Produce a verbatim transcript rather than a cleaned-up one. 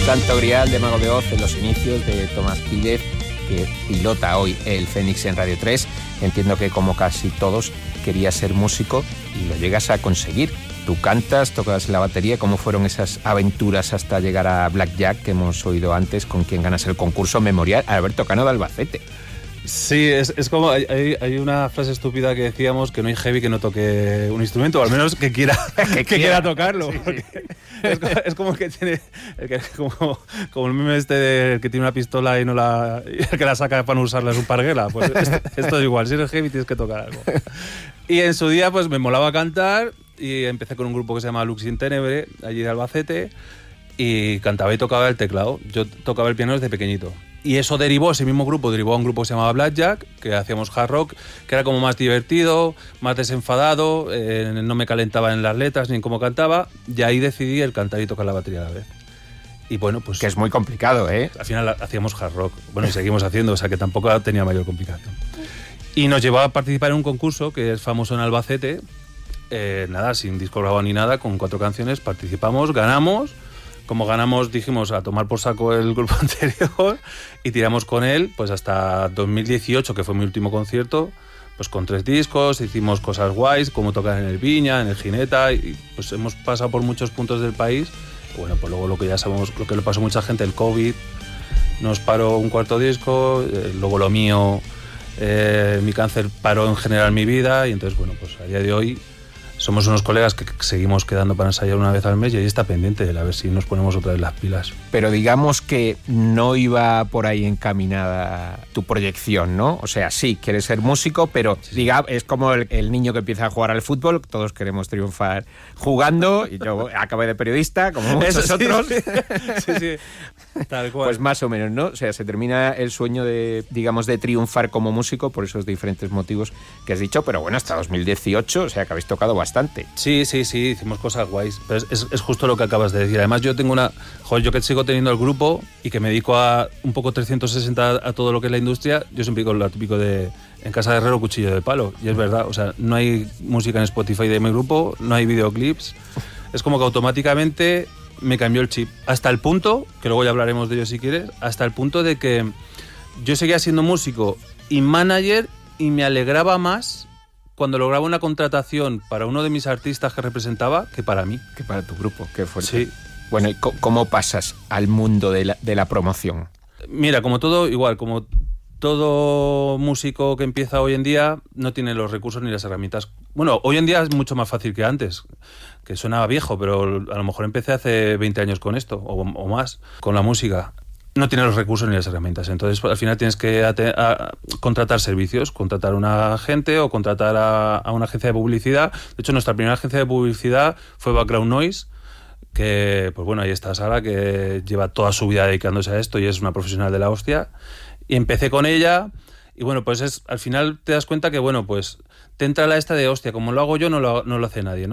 Santo grial de Mago de Oz en los inicios de Tomás Pílez, que pilota hoy el Fénix en Radio tres. Entiendo que, como casi todos, querías ser músico y lo llegas a conseguir. Tú cantas, tocas la batería. ¿Cómo fueron esas aventuras hasta llegar a Blackjack, que hemos oído antes, con quien ganas el concurso memorial Alberto Cano de Albacete? Sí, es, es como, hay, hay una frase estúpida que decíamos, que no hay heavy que no toque un instrumento, o al menos que quiera, que, que quiera tocarlo. Sí, sí. Es, es como que tiene, como, como el meme este de que tiene una pistola y no la, y el que la saca para no usarla es un parguela. Pues esto, esto es igual, si eres heavy tienes que tocar algo. Y en su día pues me molaba cantar y empecé con un grupo que se llama Lux in Tenebre, allí de Albacete, y cantaba y tocaba el teclado. Yo tocaba el piano desde pequeñito. Y eso derivó, ese mismo grupo derivó a un grupo que se llamaba Blackjack, que hacíamos hard rock, que era como más divertido, más desenfadado, eh, no me calentaba en las letras ni en cómo cantaba, y ahí decidí el cantar y tocar la batería a la vez. Y bueno, pues... Que es muy complicado, ¿eh? Al final hacíamos hard rock, bueno, y seguimos haciendo, o sea que tampoco tenía mayor complicación. Y nos llevó a participar en un concurso que es famoso en Albacete, eh, nada, sin disco grabado ni nada, con cuatro canciones, participamos, ganamos. Como ganamos, dijimos a tomar por saco el grupo anterior y tiramos con él pues hasta dos mil dieciocho, que fue mi último concierto, pues con tres discos, hicimos cosas guays, como tocar en el Viña, en el Gineta, y pues hemos pasado por muchos puntos del país. Y bueno, pues luego lo que ya sabemos, lo que le pasó a mucha gente, el COVID, nos paró un cuarto disco, eh, luego lo mío, eh, mi cáncer paró en general mi vida, y entonces, bueno, pues a día de hoy somos unos colegas que seguimos quedando para ensayar una vez al mes y ahí está pendiente de a ver si nos ponemos otra vez las pilas. Pero digamos que no iba por ahí encaminada tu proyección, ¿no? O sea, sí, quieres ser músico, pero sí, diga, es como el, el niño que empieza a jugar al fútbol, todos queremos triunfar jugando, y yo acabé de periodista, como muchos Eso, sí, otros. Sí, sí, tal cual. Pues más o menos, ¿no? O sea, se termina el sueño de, digamos, de triunfar como músico por esos diferentes motivos que has dicho, pero bueno, hasta dos mil dieciocho, o sea, que habéis tocado bastante. Sí, sí, sí, hicimos cosas guays. Pero es, es, es justo lo que acabas de decir. Además, yo tengo una... Joder, yo que sigo teniendo el grupo y que me dedico a un poco trescientos sesenta a todo lo que es la industria, yo siempre digo lo típico de en casa de herrero, cuchillo de palo. Y es verdad, o sea, no hay música en Spotify de mi grupo, no hay videoclips. Es como que automáticamente me cambió el chip. Hasta el punto, que luego ya hablaremos de ello si quieres, hasta el punto de que yo seguía siendo músico y manager y me alegraba más cuando lograba una contratación para uno de mis artistas que representaba que para mí. Que para tu grupo, qué fuerte. Sí. Bueno, ¿y cómo pasas al mundo de la, de la promoción? Mira, como todo, igual, como todo músico que empieza hoy en día, no tiene los recursos ni las herramientas. Bueno, hoy en día es mucho más fácil que antes, que suena viejo, pero a lo mejor empecé hace veinte años con esto, o, o más, con la música. No tiene los recursos ni las herramientas, entonces al final tienes que ate- a contratar servicios, contratar a una agente o contratar a, a una agencia de publicidad. De hecho, nuestra primera agencia de publicidad fue Background Noise, que pues bueno, ahí está Sara, que lleva toda su vida dedicándose a esto y es una profesional de la hostia. Y empecé con ella y bueno, pues es, al final te das cuenta que bueno, pues te entra la esta de hostia, como lo hago yo no lo, no lo hace nadie, ¿no?